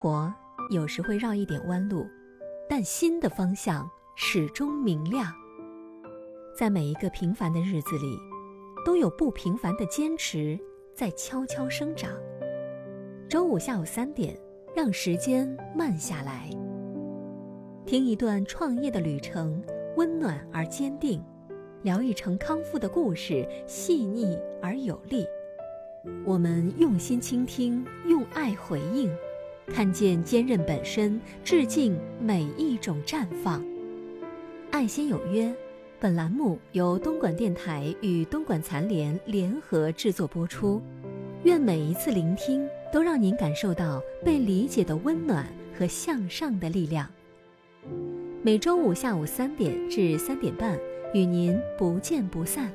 活有时会绕一点弯路，但心的方向始终明亮。在每一个平凡的日子里，都有不平凡的坚持在悄悄生长。周五下午3点，让时间慢下来，听一段创业的旅程，温暖而坚定；聊一程康复的故事，细腻而有力。我们用心倾听，用爱回应，看见坚韧本身，致敬每一种绽放。爱心有约，本栏目由东莞电台与东莞残联联合制作播出。愿每一次聆听都让您感受到被理解的温暖和向上的力量。每周五下午3点至3点半，与您不见不散。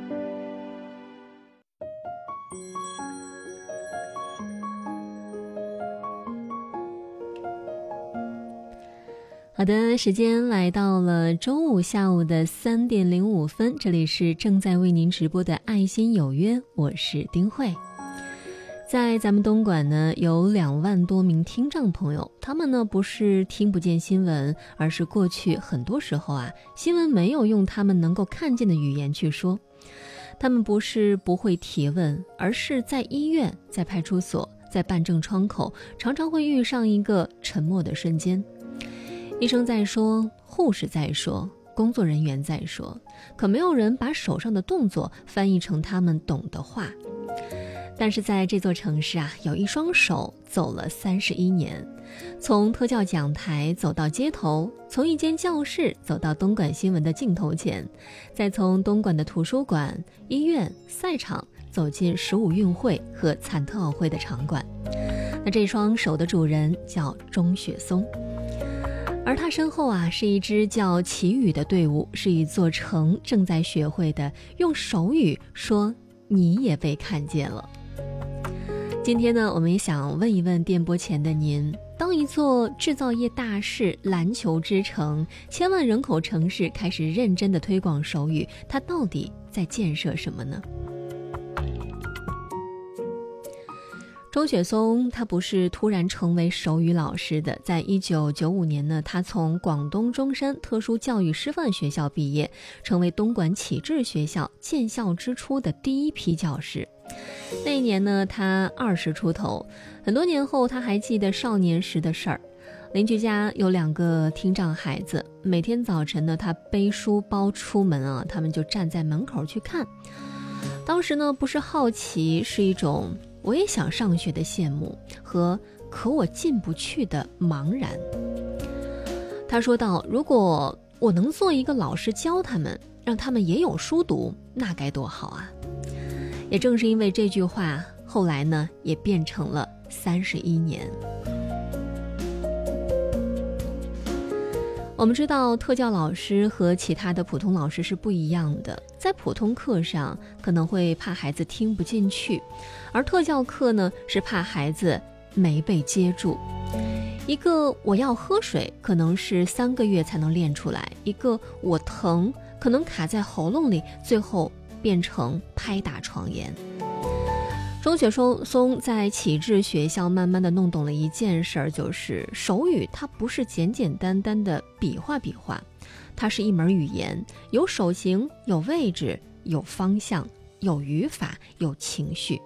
好的，时间来到了周五下午的3点05分，这里是正在为您直播的爱心有约，我是丁慧。在咱们东莞呢，有2万多名听障朋友，他们呢不是听不见新闻，而是过去很多时候新闻没有用他们能够看见的语言去说。他们不是不会提问，而是在医院、在派出所、在办证窗口，常常会遇上一个沉默的瞬间。医生在说，护士在说，工作人员在说，可没有人把手上的动作翻译成他们懂的话。但是在这座城市有一双手走了31年，从特教讲台走到街头，从一间教室走到东莞新闻的镜头前，再从东莞的图书馆、医院、赛场走进15运会和惨特奥会的场馆。那这双手的主人叫钟雪松，而他身后是一支叫奇语的队伍，是一座城正在学会的用手语说你也被看见了。今天呢，我们也想问一问电波前的您，当一座制造业大市、篮球之城、千万人口城市开始认真的推广手语，它到底在建设什么呢？钟雪松他不是突然成为手语老师的，在1995年呢，他从广东中山特殊教育师范学校毕业，成为东莞启智学校建校之初的第一批教师。那一年呢，他20出头，很多年后他还记得少年时的事儿。邻居家有2个听障孩子，每天早晨呢，他背书包出门他们就站在门口去看。当时呢，不是好奇，是一种我也想上学的羡慕和可我进不去的茫然。他说道，如果我能做一个老师教他们，让他们也有书读，那该多好啊。也正是因为这句话，后来呢也变成了31年。我们知道特教老师和其他的普通老师是不一样的，在普通课上可能会怕孩子听不进去，而特教课呢是怕孩子没被接住。一个我要喝水可能是3个月才能练出来，一个我疼可能卡在喉咙里，最后变成拍打床沿。钟雪松在启智学校慢慢的弄懂了一件事儿，就是手语它不是简简单单的比划比划，它是一门语言，有手型，有位置，有方向，有语法，有情绪。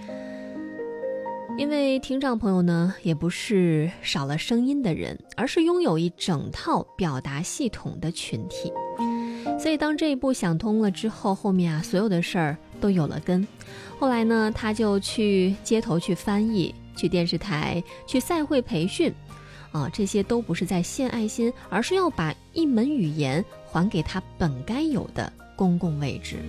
因为听障朋友呢，也不是少了声音的人，而是拥有一整套表达系统的群体。所以当这一步想通了之后，后面所有的事儿都有了根。后来呢，他就去街头去翻译，去电视台，去赛会培训这些都不是在献爱心，而是要把一门语言还给他本该有的公共位置。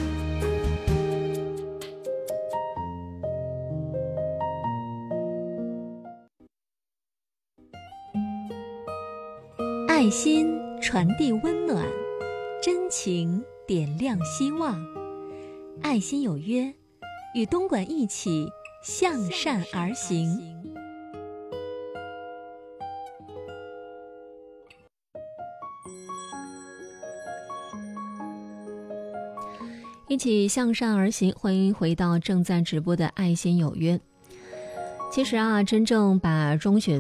爱心传递温暖，真情点亮希望。爱心有约，与东莞一起向善而行。一起向善而行，欢迎回到正在直播的爱心有约。其实真正把钟雪